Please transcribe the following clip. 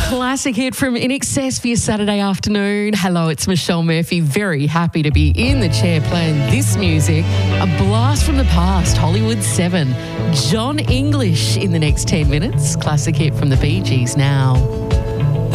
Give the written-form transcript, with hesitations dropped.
Classic hit from INXS for your Saturday afternoon. Hello, it's Michelle Murphy. Very happy to be in the chair playing this music. A blast from the past, Hollywood 7. John English in the next 10 minutes. Classic hit from the Bee Gees now.